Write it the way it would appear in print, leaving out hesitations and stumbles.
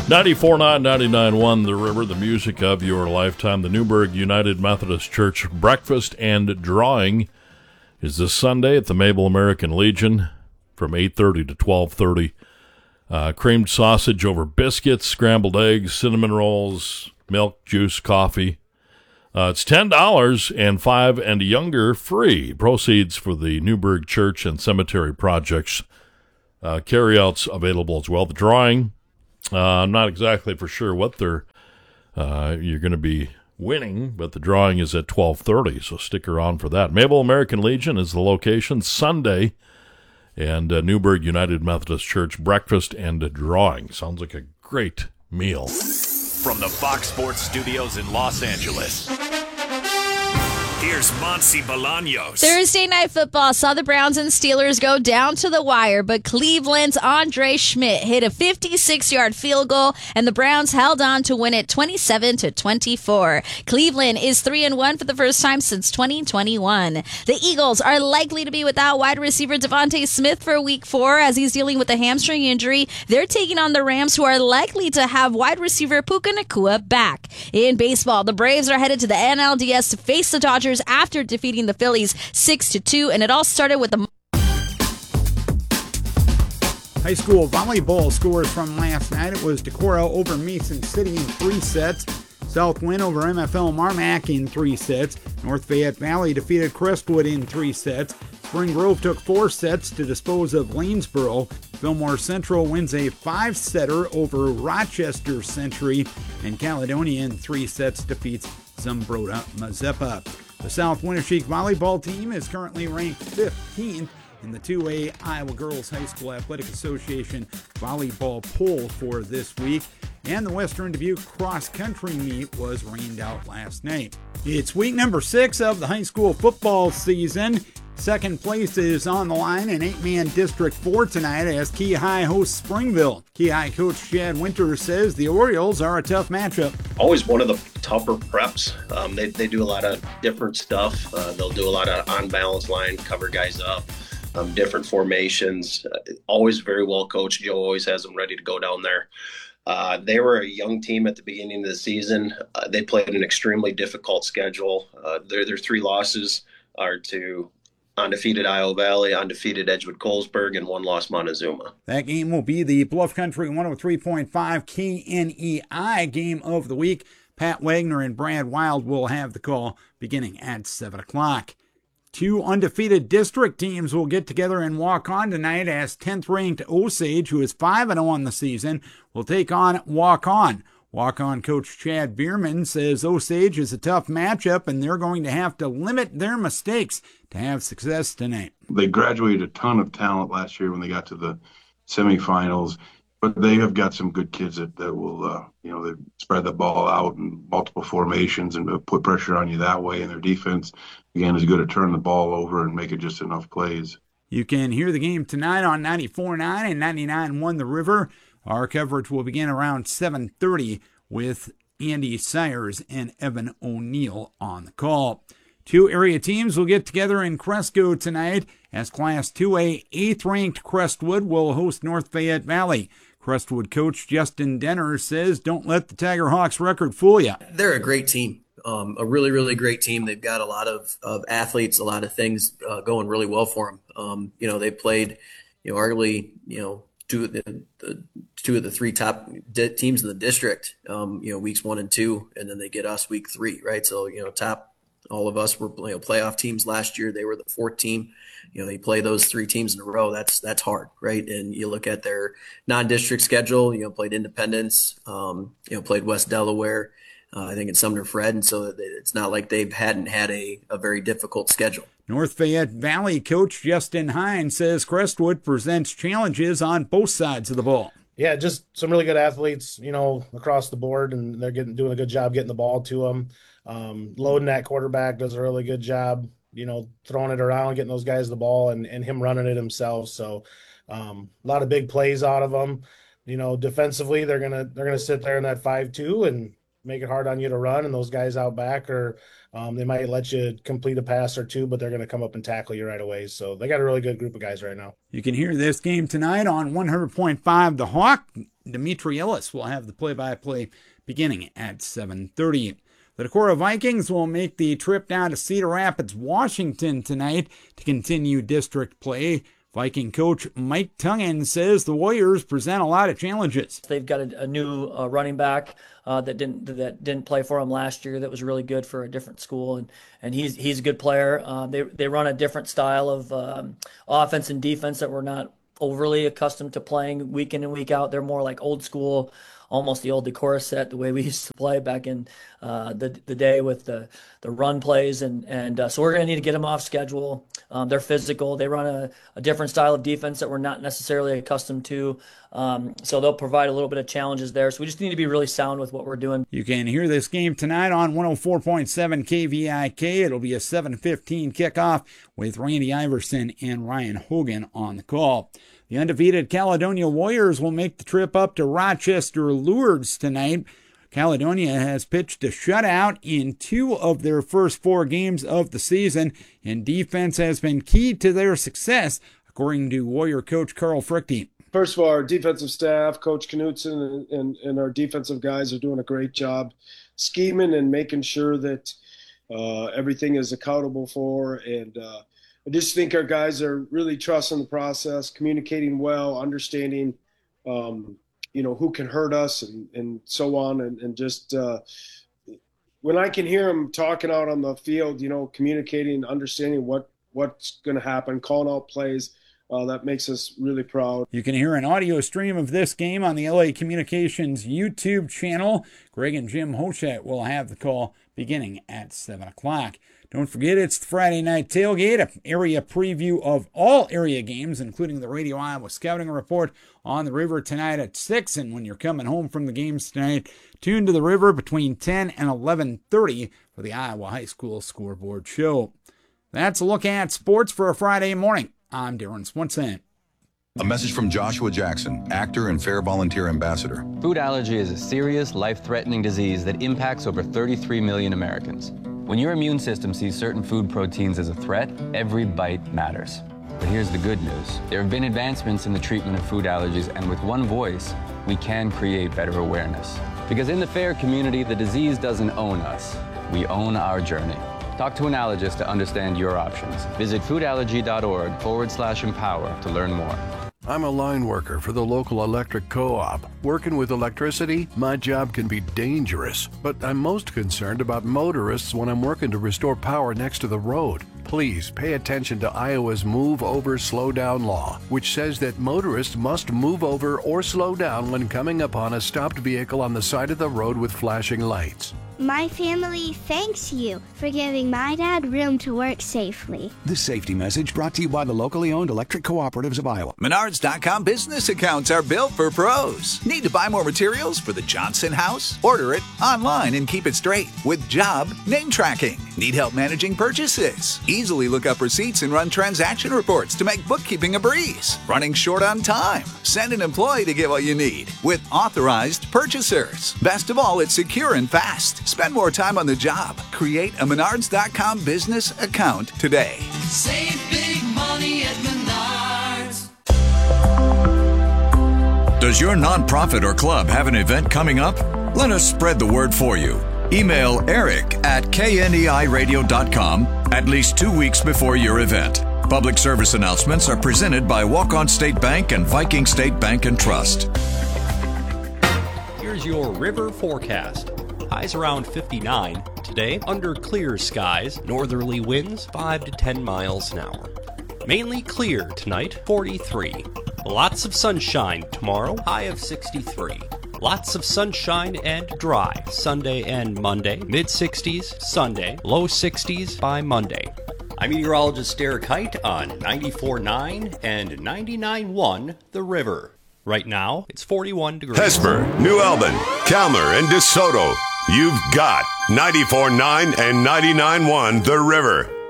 94.9, 99.1 The River, the music of your lifetime. The Newburgh United Methodist Church breakfast and drawing is this Sunday at the Mabel American Legion from 8:30 to 12:30. Creamed sausage over biscuits, scrambled eggs, cinnamon rolls, milk, juice, coffee. It's $10 and 5 and younger free. Proceeds for the Newburgh Church and Cemetery projects. Carryouts available as well. The drawing, I'm not exactly for sure what you're going to be winning, but the drawing is at 12:30, so stick around for that. Mabel American Legion is the location Sunday, and Newburgh United Methodist Church breakfast and drawing. Sounds like a great meal. From the Fox Sports Studios in Los Angeles, here's Monty Bolaños. Thursday Night Football saw the Browns and Steelers go down to the wire, but Cleveland's Andre Schmidt hit a 56-yard field goal, and the Browns held on to win it 27-24. Cleveland is 3-1 for the first time since 2021. The Eagles are likely to be without wide receiver Devontae Smith for Week 4 as he's dealing with a hamstring injury. They're taking on the Rams, who are likely to have wide receiver Puka Nacua back. In baseball, the Braves are headed to the NLDS to face the Dodgers after defeating the Phillies 6-2, and it all started with the high school volleyball scores from last night. It was Decorah over Mason City in 3 sets. Southwind over MFL Marmac in 3 sets. North Fayette Valley defeated Crestwood in 3 sets. Spring Grove took 4 sets to dispose of Lanesboro. Fillmore Central wins a 5-setter over Rochester Century. And Caledonia in 3 sets defeats Zumbrota Mazeppa. The South Winneshiek volleyball team is currently ranked 15th in the 2A Iowa Girls High School Athletic Association volleyball poll for this week. And the Western Dubuque cross-country meet was rained out last night. It's week number 6 of the high school football season. Second place is on the line in 8-man District 4 tonight as Key High hosts Springville. Key High coach Chad Winter says the Orioles are a tough matchup. Always one of the tougher preps. They do a lot of different stuff. They'll do a lot of on-balance line, cover guys up, different formations. Always very well coached. Joe always has them ready to go down there. They were a young team at the beginning of the season. They played an extremely difficult schedule. Their 3 losses are to undefeated Iowa Valley, undefeated Edgewood Colesburg, and 1 loss Montezuma. That game will be the Bluff Country 103.5 KNEI game of the week. Pat Wagner and Brad Wild will have the call beginning at 7 o'clock. 2 undefeated district teams will get together and walk on tonight as 10th-ranked Osage, who is 5-0 on the season, will take on Walk-On. Walk-On coach Chad Bierman says Osage is a tough matchup, and they're going to have to limit their mistakes to have success tonight. They graduated a ton of talent last year when they got to the semifinals, but they have got some good kids that will, they spread the ball out in multiple formations and put pressure on you that way. And their defense, again, is good at turning the ball over and making just enough plays. You can hear the game tonight on 94.9 and 99.1 The River. Our coverage will begin around 7:30 with Andy Sires and Evan O'Neill on the call. 2 area teams will get together in Cresco tonight as Class 2A 8th-ranked Crestwood will host North Fayette Valley. Crestwood coach Justin Denner says, don't let the Tiger Hawks record fool you. They're a great team, a really, really great team. They've got a lot of athletes, a lot of things going really well for them. They played, arguably, 2 of the 3 top teams in the district, weeks 1 and 2, and then they get us week 3, right? So, all of us were playoff teams last year. They were the 4th team. You play those 3 teams in a row. That's hard, right? And you look at their non-district schedule. Played Independence. Played West Delaware. I think in Sumner Fred, and so it's not like they hadn't had a very difficult schedule. North Fayette Valley coach Justin Hines says Crestwood presents challenges on both sides of the ball. Yeah, just some really good athletes, across the board, and they're doing a good job getting the ball to them. Loading that quarterback does a really good job, throwing it around, getting those guys the ball, and him running it himself. So a lot of big plays out of them. Defensively, they're gonna sit there in that 5-2 and make it hard on you to run, and those guys out back they might let you complete a pass or 2, but they're going to come up and tackle you right away. So they got a really good group of guys right now. You can hear this game tonight on 100.5 The Hawk. Dimitri Ellis will have the play-by-play beginning at 7:30. The Decorah Vikings will make the trip down to Cedar Rapids, Washington tonight to continue district play. Viking coach Mike Tungan says the Warriors present a lot of challenges. They've got a new running back that didn't play for them last year. That was really good for a different school, and he's a good player. They run a different style of offense and defense that we're not overly accustomed to playing week in and week out. They're more like old school, almost the old Decorah set, the way we used to play back in the day with the run plays. And so we're going to need to get them off schedule. They're physical. They run a different style of defense that we're not necessarily accustomed to. So they'll provide a little bit of challenges there. So we just need to be really sound with what we're doing. You can hear this game tonight on 104.7 KVIK. It'll be a 7:15 kickoff with Randy Iverson and Ryan Hogan on the call. The undefeated Caledonia Warriors will make the trip up to Rochester Lourdes tonight. Caledonia has pitched a shutout in 2 of their first 4 games of the season, and defense has been key to their success, according to Warrior coach Carl Frichte. First of all, our defensive staff, Coach Knutson and our defensive guys are doing a great job scheming and making sure that everything is accountable for. And I just think our guys are really trusting the process, communicating well, understanding who can hurt us and so on. And just when I can hear them talking out on the field, communicating, understanding what's going to happen, calling out plays, that makes us really proud. You can hear an audio stream of this game on the LA Communications YouTube channel. Greg and Jim Hochet will have the call beginning at 7 o'clock. Don't forget, it's the Friday Night Tailgate, an area preview of all area games, including the Radio Iowa Scouting Report on the River tonight at 6. And when you're coming home from the games tonight, tune to the River between 10 and 11:30 for the Iowa High School Scoreboard Show. That's a look at sports for a Friday morning. I'm Darren Swenson. A message from Joshua Jackson, actor and Fair Volunteer Ambassador. Food allergy is a serious, life-threatening disease that impacts over 33 million Americans. When your immune system sees certain food proteins as a threat, every bite matters. But here's the good news. There have been advancements in the treatment of food allergies, and with one voice, we can create better awareness. Because in the FAIR community, the disease doesn't own us. We own our journey. Talk to an allergist to understand your options. Visit foodallergy.org/empower to learn more. I'm a line worker for the local electric co-op. Working with electricity, my job can be dangerous, but I'm most concerned about motorists when I'm working to restore power next to the road. Please pay attention to Iowa's Move Over, Slow Down law, which says that motorists must move over or slow down when coming upon a stopped vehicle on the side of the road with flashing lights. My family thanks you for giving my dad room to work safely. This safety message brought to you by the locally owned electric cooperatives of Iowa. Menards.com business accounts are built for pros. Need to buy more materials for the Johnson house? Order it online and keep it straight with Job Name Tracking. Need help managing purchases? Easily look up receipts and run transaction reports to make bookkeeping a breeze. Running short on time? Send an employee to get what you need with authorized purchasers. Best of all, it's secure and fast. Spend more time on the job. Create a Menards.com business account today. Save big money at Menards. Does your nonprofit or club have an event coming up? Let us spread the word for you. Email eric@kneiradio.com at least 2 weeks before your event. Public service announcements are presented by Walk-On State Bank and Viking State Bank and Trust. Here's your river forecast. Highs around 59. Today, under clear skies, northerly winds 5 to 10 miles an hour. Mainly clear tonight, 43. Lots of sunshine tomorrow, high of 63. Lots of sunshine and dry Sunday and Monday, mid-60s Sunday, low 60s by Monday. I'm meteorologist Derek Height on 94.9 and 99.1 The River. Right now, it's 41 degrees. Hesper, New Albin, Calmer, and DeSoto. You've got 94.9 and 99.1 The River.